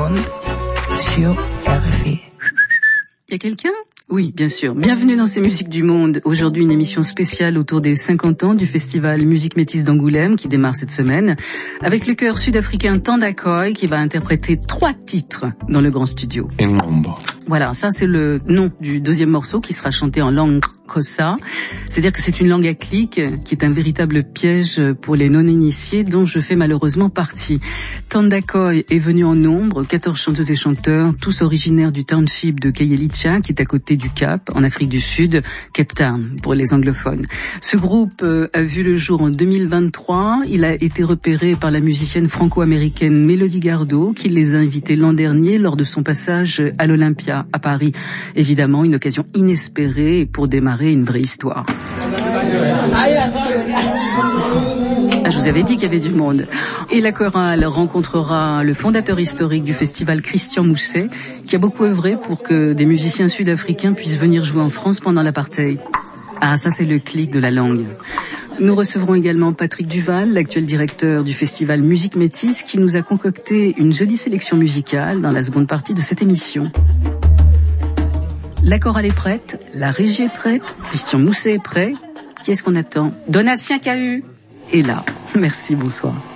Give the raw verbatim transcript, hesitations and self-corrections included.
monde sur R F I. Il y a quelqu'un ? Oui, bien sûr. Bienvenue dans ces musiques du monde. Aujourd'hui, une émission spéciale autour des cinquante ans du festival Musique Métisse d'Angoulême qui démarre cette semaine avec le chœur sud-africain Thanda Koi qui va interpréter trois titres dans le grand studio. Ingombo. Voilà, ça c'est le nom du deuxième morceau qui sera chanté en langue Xhosa. C'est-à-dire que c'est une langue à clic qui est un véritable piège pour les non-initiés dont je fais malheureusement partie. Thanda Koi est venu en nombre, quatorze chanteuses et chanteurs, tous originaires du township de Khayelitsha qui est à côté du Cap, en Afrique du Sud, Cape Town pour les anglophones. Ce groupe euh, a vu le jour en deux mille vingt-trois. Il a été repéré par la musicienne franco-américaine Mélodie Gardot qui les a invités l'an dernier lors de son passage à l'Olympia à Paris. Évidemment, une occasion inespérée pour démarrer une vraie histoire. Ah, je vous avais dit qu'il y avait du monde. Et la chorale rencontrera le fondateur historique du festival, Christian Mousset, qui a beaucoup œuvré pour que des musiciens sud-africains puissent venir jouer en France pendant l'apartheid. Ah, ça c'est le clic de la langue. Nous recevrons également Patrick Duval, l'actuel directeur du festival Musique Métisse, qui nous a concocté une jolie sélection musicale dans la seconde partie de cette émission. La chorale est prête, la régie est prête, Christian Mousset est prêt. Qui est-ce qu'on attend ? Donatien Cahu est là. Merci, bonsoir.